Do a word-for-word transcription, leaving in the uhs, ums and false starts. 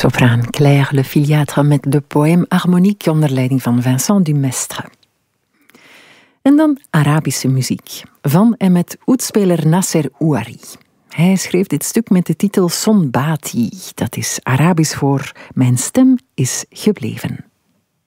Sopraan Claire Le Filiatre met de poème Harmonique onder leiding van Vincent Dumestre. En dan Arabische muziek, van en met oetspeler Nasser Ouari. Hij schreef dit stuk met de titel Son Bati, dat is Arabisch voor Mijn stem is gebleven.